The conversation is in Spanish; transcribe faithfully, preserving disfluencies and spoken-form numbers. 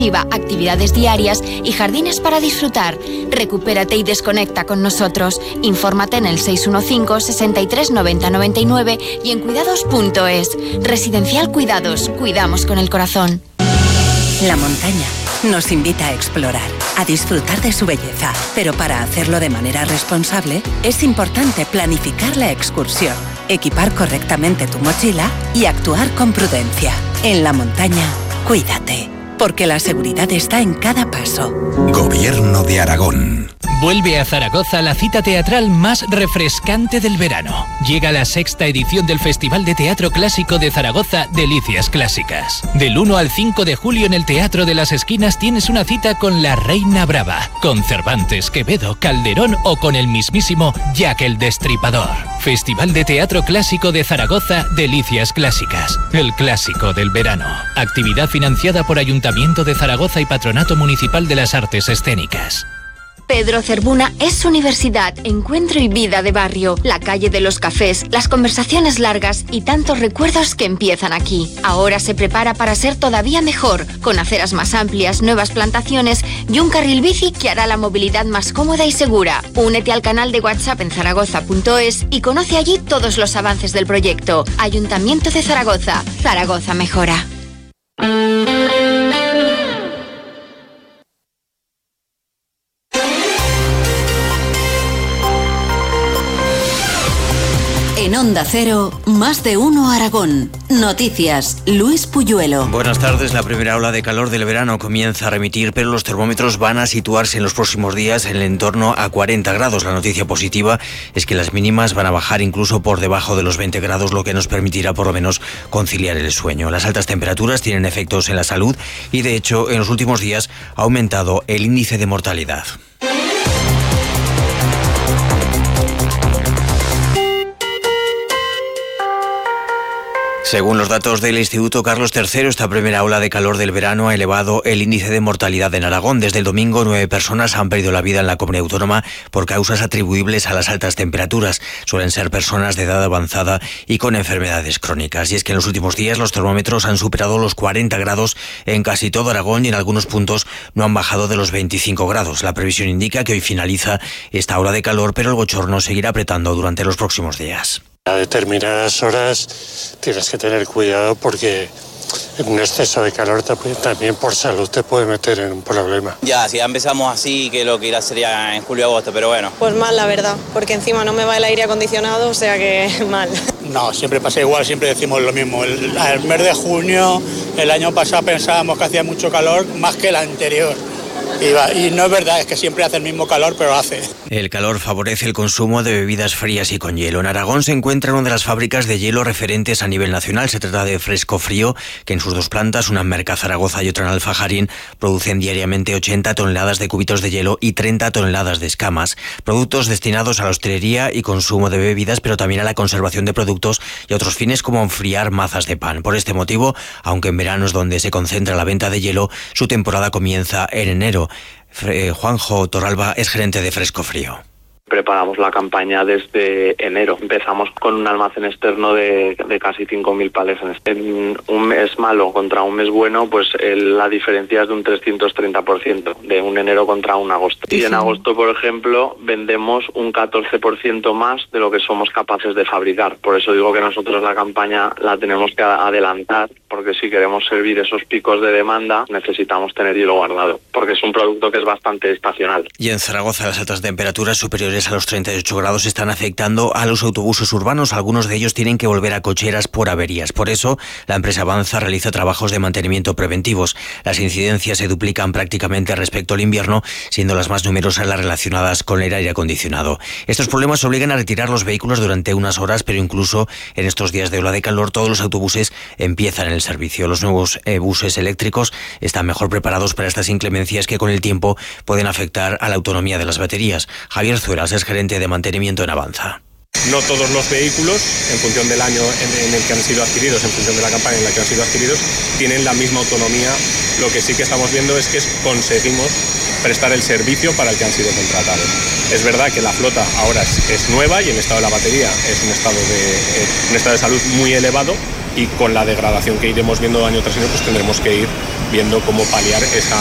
actividades diarias y jardines para disfrutar. Recupérate y desconecta con nosotros. Infórmate en el seis uno cinco, sesenta y tres, noventa, noventa y nueve y en cuidados punto es. Residencial Cuidados. Cuidamos con el corazón. La montaña nos invita a explorar, a disfrutar de su belleza, pero para hacerlo de manera responsable es importante planificar la excursión, equipar correctamente tu mochila y actuar con prudencia. En la montaña, cuídate, porque la seguridad está en cada paso. Gobierno de Aragón. Vuelve a Zaragoza la cita teatral más refrescante del verano. Llega la sexta edición del Festival de Teatro Clásico de Zaragoza, Delicias Clásicas. Del uno al cinco de julio en el Teatro de las Esquinas tienes una cita con La Reina Brava, con Cervantes, Quevedo, Calderón o con el mismísimo Jack el Destripador. Festival de Teatro Clásico de Zaragoza, Delicias Clásicas. El clásico del verano. Actividad financiada por Ayuntamiento de Zaragoza y Patronato Municipal de las Artes Escénicas. Pedro Cervuna es universidad, encuentro y vida de barrio. La calle de los cafés, las conversaciones largas y tantos recuerdos que empiezan aquí. Ahora se prepara para ser todavía mejor, con aceras más amplias, nuevas plantaciones y un carril bici que hará la movilidad más cómoda y segura. Únete al canal de WhatsApp en zaragoza punto es y conoce allí todos los avances del proyecto. Ayuntamiento de Zaragoza. Zaragoza mejora. En Onda Cero, más de uno Aragón. Noticias, Luis Puyuelo. Buenas tardes. La primera ola de calor del verano comienza a remitir, pero los termómetros van a situarse en los próximos días en el entorno a cuarenta grados. La noticia positiva es que las mínimas van a bajar incluso por debajo de los veinte grados, lo que nos permitirá por lo menos conciliar el sueño. Las altas temperaturas tienen efectos en la salud y, de hecho, en los últimos días ha aumentado el índice de mortalidad. Según los datos del Instituto Carlos tercero, esta primera ola de calor del verano ha elevado el índice de mortalidad en Aragón. Desde el domingo, nueve personas han perdido la vida en la comunidad autónoma por causas atribuibles a las altas temperaturas. Suelen ser personas de edad avanzada y con enfermedades crónicas. Y es que en los últimos días los termómetros han superado los cuarenta grados en casi todo Aragón y en algunos puntos no han bajado de los veinticinco grados. La previsión indica que hoy finaliza esta ola de calor, pero el bochorno seguirá apretando durante los próximos días. A determinadas horas tienes que tener cuidado porque un exceso de calor te puede, también por salud te puede meter en un problema. Ya, si ya empezamos así, que lo que irá sería en julio agosto, pero bueno. Pues mal, la verdad, porque encima no me va el aire acondicionado, o sea que mal. No, siempre pasa igual, siempre decimos lo mismo. El, el mes de junio, el año pasado pensábamos que hacía mucho calor, más que el anterior. Y, va, y no es verdad, es que siempre hace el mismo calor, pero hace. El calor favorece el consumo de bebidas frías y con hielo. En Aragón se encuentra una de las fábricas de hielo referentes a nivel nacional. Se trata de Fresco Frío, que en sus dos plantas, una en Merca Zaragoza y otra en Alfajarín, producen diariamente ochenta toneladas de cubitos de hielo y treinta toneladas de escamas. Productos destinados a la hostelería y consumo de bebidas, pero también a la conservación de productos y otros fines como enfriar mazas de pan. Por este motivo, aunque en verano es donde se concentra la venta de hielo, su temporada comienza en enero. Juanjo Torralba es gerente de Fresco Frío. Preparamos la campaña desde enero. Empezamos con un almacén externo de, de casi cinco mil palés. En un mes malo contra un mes bueno, pues el, la diferencia es de un trescientos treinta por ciento, de un enero contra un agosto. Y en agosto, por ejemplo, vendemos un catorce por ciento más de lo que somos capaces de fabricar. Por eso digo que nosotros la campaña la tenemos que adelantar, porque si queremos servir esos picos de demanda, necesitamos tener hielo guardado, porque es un producto que es bastante estacional. Y en Zaragoza, las altas temperaturas superiores a los treinta y ocho grados están afectando a los autobuses urbanos. Algunos de ellos tienen que volver a cocheras por averías. Por eso, la empresa Avanza realiza trabajos de mantenimiento preventivos. Las incidencias se duplican prácticamente respecto al invierno, siendo las más numerosas las relacionadas con el aire acondicionado. Estos problemas obligan a retirar los vehículos durante unas horas, pero incluso en estos días de ola de calor, todos los autobuses empiezan el servicio. Los nuevos eh, buses eléctricos están mejor preparados para estas inclemencias que con el tiempo pueden afectar a la autonomía de las baterías. Javier Zueras es gerente de mantenimiento en Avanza. No todos los vehículos, en función del año en, en el que han sido adquiridos, en función de la campaña en la que han sido adquiridos, tienen la misma autonomía. Lo que sí que estamos viendo es que conseguimos prestar el servicio para el que han sido contratados. Es verdad que la flota ahora es, es nueva y el estado de la batería es un estado de, eh, un estado de salud muy elevado, y con la degradación que iremos viendo año tras año, pues tendremos que ir viendo cómo paliar esa